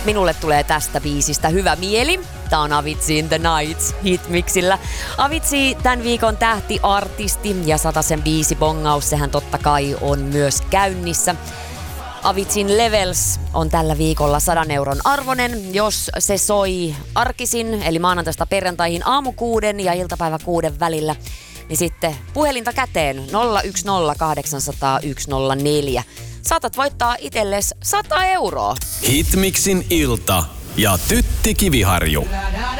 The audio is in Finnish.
Minulle tulee tästä biisistä hyvä mieli. Tää on Avicii in the Nights Hitmixillä. Avicii tämän viikon tähtiartisti ja Satasen biisibongaus, sehän totta kai on myös käynnissä. Aviciin Levels on tällä viikolla 100 euron arvonen, jos se soi arkisin, eli maanantaista perjantaihin aamu 6 ja iltapäivä 6 välillä. Niin sitten puhelinta käteen 010 800 104. Saatat voittaa itsellesi 100 euroa. Hitmixin ilta ja Tytti Kiviharju.